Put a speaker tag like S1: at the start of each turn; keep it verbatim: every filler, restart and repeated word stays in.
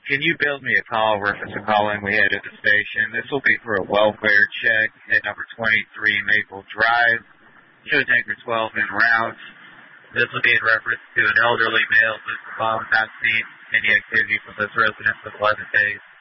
S1: Can you build me a call reference a calling we had at the station? This will be for a welfare check at number twenty-three Maple Drive. Show tanker twelve en route. This will be in reference to an elderly male who's not seen any activity from this residence of eleven days.